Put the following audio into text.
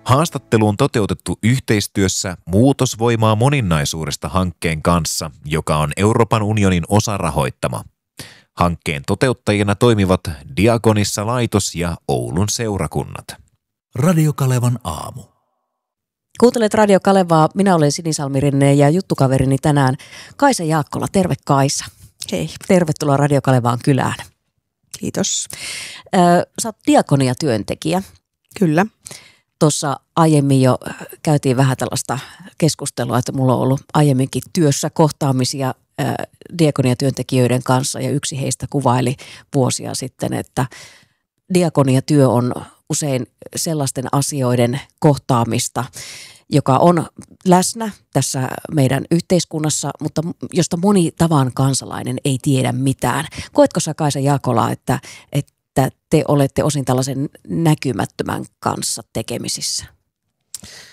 Haastattelu on toteutettu yhteistyössä Muutosvoimaa moninaisuudesta hankkeen kanssa, joka on Euroopan unionin osarahoittama. Hankkeen toteuttajina toimivat Diakonissa-laitos ja Oulun seurakunnat. Radio Kalevan aamu. Kuuntelet Radio Kalevaa. Minä olen Sinisalmi Rinne ja juttukaverini tänään Kaisa Jaakkola. Terve Kaisa. Hei. Tervetuloa Radio Kalevaan kylään. Kiitos. Sä oot diakonia-työntekijä. Kyllä. Tuossa aiemmin jo käytiin vähän tällaista keskustelua, että mulla on ollut aiemminkin työssä kohtaamisia diakoniatyöntekijöiden kanssa ja yksi heistä kuvaili vuosia sitten, että diakoniatyö on usein sellaisten asioiden kohtaamista, joka on läsnä tässä meidän yhteiskunnassa, mutta josta moni tavan kansalainen ei tiedä mitään. Koetko sä, Kaisa Jaakola, että te olette osin tällaisen näkymättömän kanssa tekemisissä?